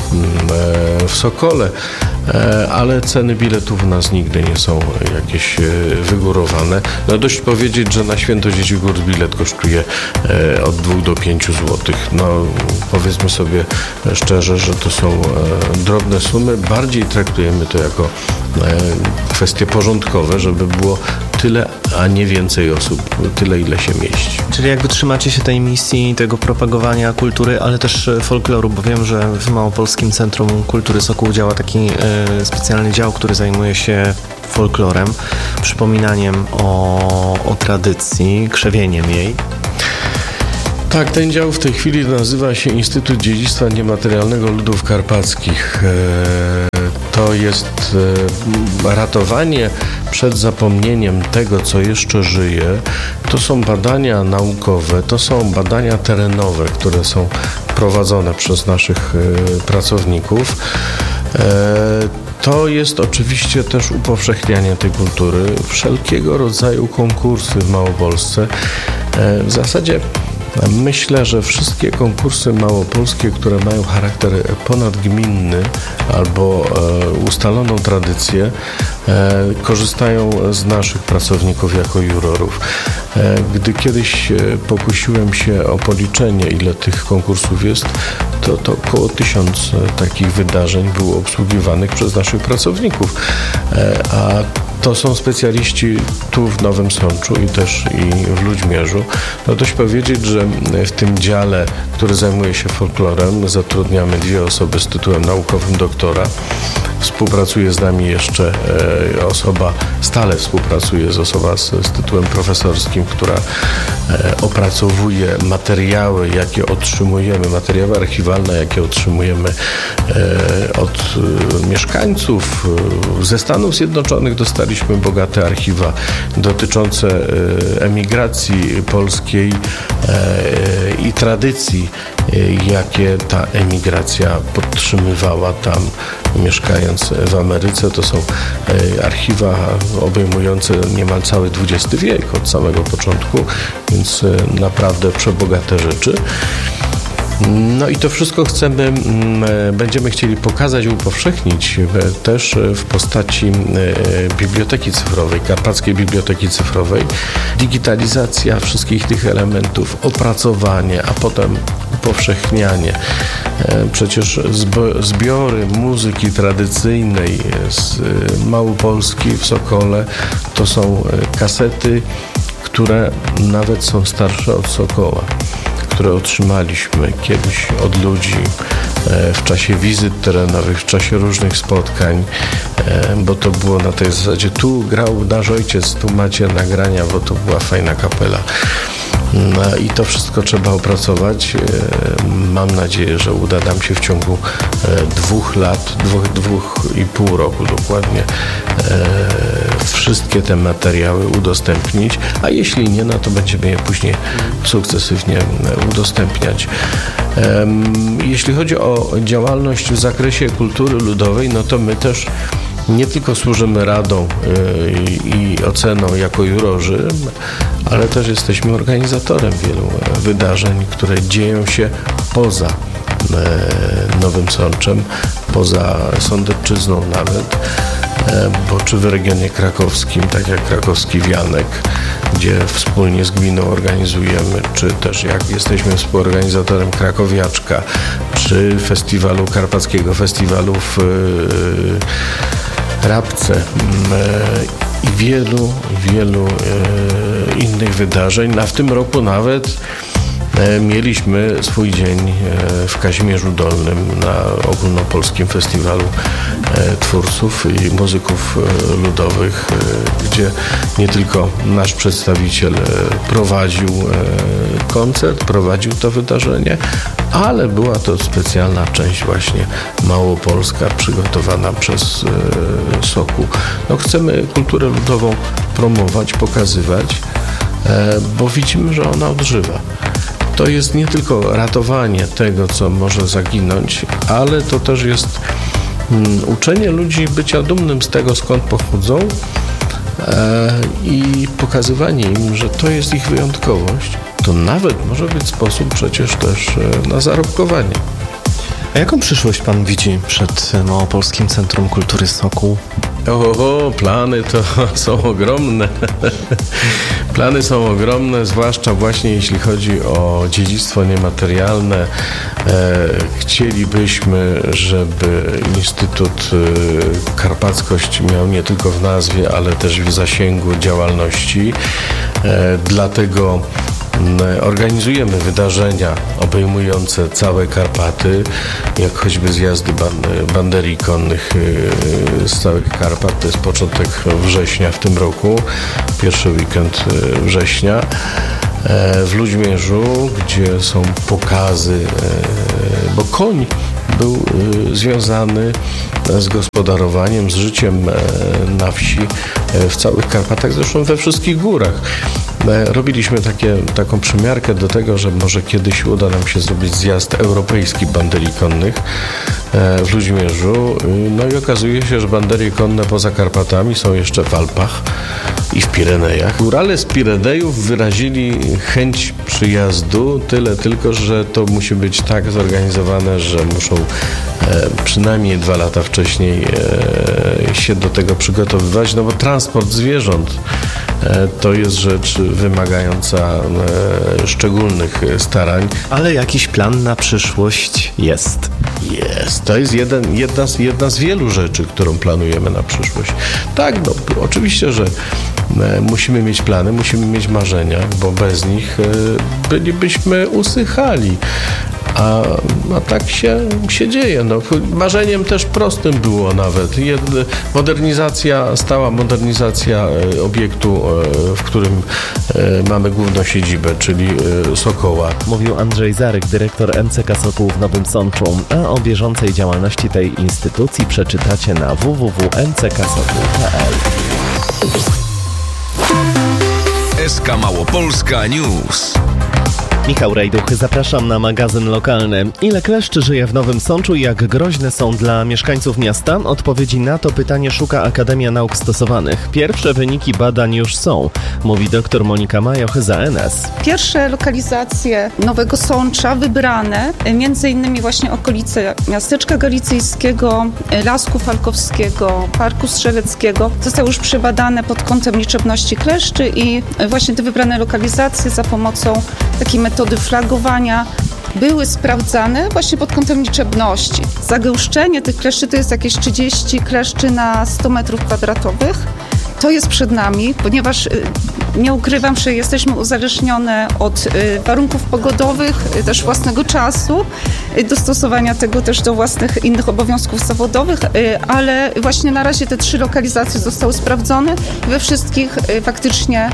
w Sokole, ale ceny biletów u nas nigdy nie są jakieś wygórowane. No dość powiedzieć, że na Święto Dzieci Gór bilet kosztuje od dwóch do pięciu złotych. No powiedzmy sobie szczerze, że to są drobne sumy. Bardziej traktujemy to jako kwestie porządkowe, żeby było tyle, a nie więcej osób, tyle ile się mieści. Czyli jakby trzymacie się tej misji, tego propagowania kultury, ale też folkloru, bo wiem, że w Małopolskim Centrum Kultury Sokół działa taki y, specjalny dział, który zajmuje się folklorem, przypominaniem o, o tradycji, krzewieniem jej. Tak, ten dział w tej chwili nazywa się Instytut Dziedzictwa Niematerialnego Ludów Karpackich. To jest ratowanie przed zapomnieniem tego, co jeszcze żyje. To są badania naukowe, to są badania terenowe, które są prowadzone przez naszych pracowników. To jest oczywiście też upowszechnianie tej kultury, wszelkiego rodzaju konkursy w Małopolsce. W zasadzie myślę, że wszystkie konkursy małopolskie, które mają charakter ponadgminny albo e, ustaloną tradycję, e, korzystają z naszych pracowników jako jurorów. E, gdy kiedyś pokusiłem się o policzenie, ile tych konkursów jest, to, to około tysiąc takich wydarzeń było obsługiwanych przez naszych pracowników. E, a to są specjaliści tu w Nowym Sączu i też i w Ludźmierzu. No dość powiedzieć, że w tym dziale, który zajmuje się folklorem, zatrudniamy dwie osoby z tytułem naukowym doktora. Współpracuje z nami jeszcze e, osoba, stale współpracuje z osoba z, z tytułem profesorskim, która e, opracowuje materiały, jakie otrzymujemy, materiały archiwalne, jakie otrzymujemy e, od e, mieszkańców. Ze Stanów Zjednoczonych dostaliśmy bogate archiwa dotyczące e, emigracji polskiej e, i tradycji, e, jakie ta emigracja podtrzymywała tam, mieszkając w Ameryce. To są e, archiwa obejmujące niemal cały dwudziesty wiek od samego początku, więc e, naprawdę przebogate rzeczy. No i to wszystko chcemy, m, będziemy chcieli pokazać i upowszechnić e, też w postaci e, biblioteki cyfrowej, Karpackiej Biblioteki Cyfrowej. Digitalizacja wszystkich tych elementów, opracowanie, a potem upowszechnianie. E, przecież zb- zbiory muzyki tradycyjnej z e, Małopolski w Sokole to są e, kasety, które nawet są starsze od Sokoła, które otrzymaliśmy kiedyś od ludzi w czasie wizyt terenowych, w czasie różnych spotkań, bo to było na tej zasadzie, tu grał nasz ojciec, tu macie nagrania, bo to była fajna kapela. No i to wszystko trzeba opracować. Mam nadzieję, że uda nam się w ciągu dwóch lat, dwóch, dwóch i pół roku dokładnie wszystkie te materiały udostępnić, a jeśli nie, no to będziemy je później sukcesywnie udostępniać. Jeśli chodzi o działalność w zakresie kultury ludowej, no to my też nie tylko służymy radą i oceną jako jurorzy, ale też jesteśmy organizatorem wielu wydarzeń, które dzieją się poza Nowym Sączem, poza Sądecczyzną nawet, bo czy w regionie krakowskim, tak jak Krakowski Wianek, gdzie wspólnie z gminą organizujemy, czy też jak jesteśmy współorganizatorem Krakowiaczka, czy festiwalu, Karpackiego Festiwalu w Rabce i wielu, wielu innych wydarzeń. A w tym roku nawet mieliśmy swój dzień w Kazimierzu Dolnym na ogólnopolskim festiwalu twórców i muzyków ludowych, gdzie nie tylko nasz przedstawiciel prowadził koncert, prowadził to wydarzenie, ale była to specjalna część właśnie małopolska, przygotowana przez Sokół. No, chcemy kulturę ludową promować, pokazywać, bo widzimy, że ona odżywa. To jest nie tylko ratowanie tego, co może zaginąć, ale to też jest um, uczenie ludzi bycia dumnym z tego, skąd pochodzą e, i pokazywanie im, że to jest ich wyjątkowość. To nawet może być sposób przecież też e, na zarobkowanie. A jaką przyszłość pan widzi przed Małopolskim Centrum Kultury Sokół? O, plany to są ogromne. Plany są ogromne, zwłaszcza właśnie jeśli chodzi o dziedzictwo niematerialne. E, chcielibyśmy, żeby Instytut e, Karpackość miał nie tylko w nazwie, ale też w zasięgu działalności. E, dlatego organizujemy wydarzenia obejmujące całe Karpaty, jak choćby zjazdy banderii konnych z całych Karpat. To jest początek września w tym roku, pierwszy weekend września. W Ludźmierzu, gdzie są pokazy, bo koń był związany z gospodarowaniem, z życiem na wsi w całych Karpatach, zresztą we wszystkich górach. Robiliśmy takie, taką przymiarkę do tego, że może kiedyś uda nam się zrobić zjazd europejski banderii konnych w Ludźmierzu. No i okazuje się, że banderie konne poza Karpatami są jeszcze w Alpach i w Pirenejach. Górale z Pirenejów wyrazili chęć przyjazdu, tyle tylko, że to musi być tak zorganizowane, że muszą e, przynajmniej dwa lata wcześniej e, się do tego przygotowywać, no bo transport zwierząt e, to jest rzecz wymagająca e, szczególnych starań. Ale jakiś plan na przyszłość jest. Jest. To jest jeden, jedna, z, jedna z wielu rzeczy, którą planujemy na przyszłość. Tak, no, oczywiście, że e, musimy mieć plany, musimy mieć marzenia, bo bez nich e, bylibyśmy usychali. A, a tak się, się dzieje. No, marzeniem też prostym było nawet. Jed, modernizacja, stała modernizacja e, obiektu, e, w którym e, mamy główną siedzibę, czyli e, Sokoła. Mówił Andrzej Zaryk, dyrektor M C K Sokół w Nowym Sączu. A o bieżącej działalności tej instytucji przeczytacie na w w w kropka m c k sokół kropka p l. S K Małopolska News. Michał Rejduch, zapraszam na magazyn lokalny. Ile kleszczy żyje w Nowym Sączu i jak groźne są dla mieszkańców miasta? Odpowiedzi na to pytanie szuka Akademia Nauk Stosowanych. Pierwsze wyniki badań już są, mówi dr Monika Majoch z A N S. Pierwsze lokalizacje Nowego Sącza wybrane, między innymi właśnie okolice Miasteczka Galicyjskiego, Lasku Falkowskiego, Parku Strzeleckiego, zostały już przebadane pod kątem liczebności kleszczy i właśnie te wybrane lokalizacje za pomocą takiej metody flagowania były sprawdzane właśnie pod kątem liczebności. Zagęszczenie tych kleszczy to jest jakieś trzydzieści kleszczy na sto metrów kwadratowych. To jest przed nami, ponieważ nie ukrywam, że jesteśmy uzależnione od warunków pogodowych, też własnego czasu, dostosowania tego też do własnych innych obowiązków zawodowych, ale właśnie na razie te trzy lokalizacje zostały sprawdzone. We wszystkich faktycznie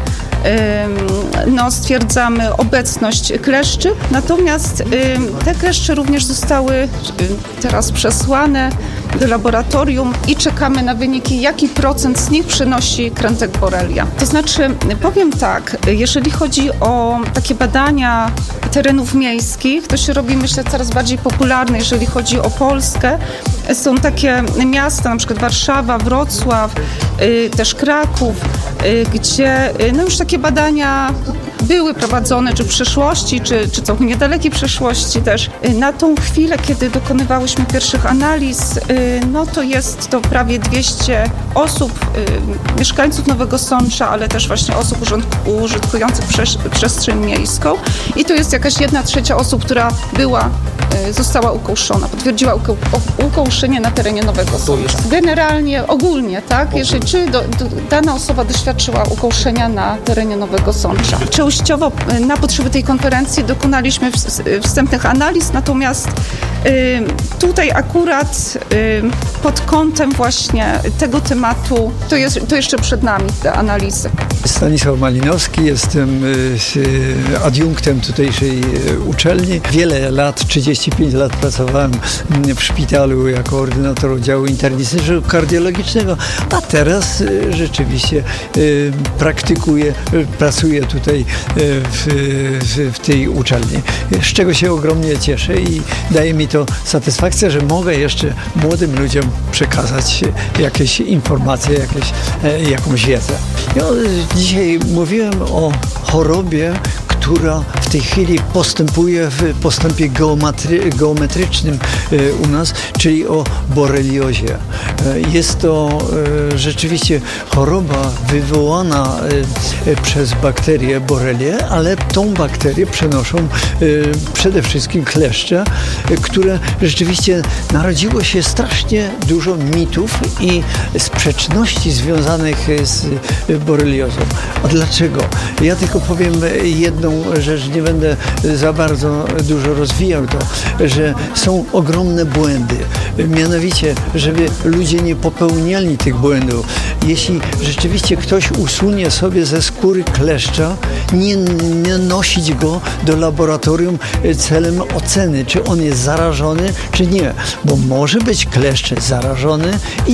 no, stwierdzamy obecność kleszczy, natomiast te kleszcze również zostały teraz przesłane do laboratorium i czekamy na wyniki, jaki procent z nich przenosi krętek Borrelia. To znaczy, powiem tak, jeżeli chodzi o takie badania terenów miejskich, to się robi, myślę, coraz bardziej popularne, jeżeli chodzi o Polskę. Są takie miasta, na przykład Warszawa, Wrocław, też Kraków, gdzie no już takie badania były prowadzone, czy w przeszłości, czy, czy całkiem niedalekiej przeszłości też. Na tą chwilę, kiedy dokonywałyśmy pierwszych analiz, no to jest to prawie dwieście osób, mieszkańców Nowego Sącza, ale też właśnie osób użytkujących przestrzeń miejską. I to jest jakaś jedna trzecia osób, która była, została ukołszona, potwierdziła ukołszenie na terenie Nowego Sącza. Generalnie, ogólnie, tak? Jeżeli, czy do, do, dana osoba doświadczyła ukołszenia na terenie Nowego Sącza. Częściowo na potrzeby tej konferencji dokonaliśmy wstępnych analiz, natomiast y, tutaj akurat y, pod kątem właśnie tego tematu to, jest, to jeszcze przed nami te analizy. Stanisław Malinowski, jestem y, adiunktem tutejszej uczelni. Wiele lat, trzydzieści pięć lat pracowałem w szpitalu jako ordynator oddziału internistycznego kardiologicznego, a teraz y, rzeczywiście y, praktykuję, y, pracuję tutaj W, w, w tej uczelni, z czego się ogromnie cieszę i daje mi to satysfakcję, że mogę jeszcze młodym ludziom przekazać jakieś informacje, jakieś, jakąś wiedzę. Ja dzisiaj mówiłem o chorobie, która w tej chwili postępuje w postępie geometry, geometrycznym u nas, czyli o boreliozie. Jest to rzeczywiście choroba wywołana przez bakterię Borrelia, ale tą bakterię przenoszą przede wszystkim kleszcze, które rzeczywiście narodziło się strasznie dużo mitów i sprzeczności związanych z boreliozą. A dlaczego? Ja tylko powiem jedną rzecz, nie będę za bardzo dużo rozwijał to, że są ogromne błędy. Mianowicie, żeby ludzie nie popełniali tych błędów. Jeśli rzeczywiście ktoś usunie sobie ze skóry kleszcza, nie, nie nosić go do laboratorium celem oceny, czy on jest zarażony, czy nie. Bo może być kleszcz zarażony i